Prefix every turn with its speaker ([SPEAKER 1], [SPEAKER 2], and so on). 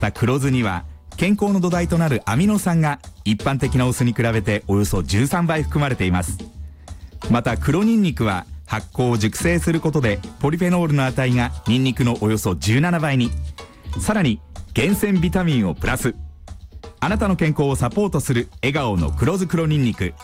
[SPEAKER 1] 黒酢には健康の土台となるアミノ酸が一般的なお酢に比べておよそ13倍含まれています。また黒ニンニクは発酵熟成することでポリフェノールの値がニンニクのおよそ17倍に、さらに厳選ビタミンをプラス。あなたの健康をサポートする笑顔の黒酢黒ニンニク。